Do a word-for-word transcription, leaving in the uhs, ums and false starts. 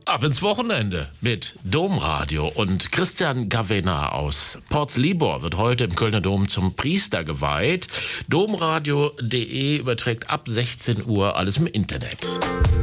Ab ins Wochenende mit Domradio. Und Christian Gavena aus Porz-Libor wird heute im Kölner Dom zum Priester geweiht. domradio punkt de überträgt ab sechzehn Uhr alles im Internet.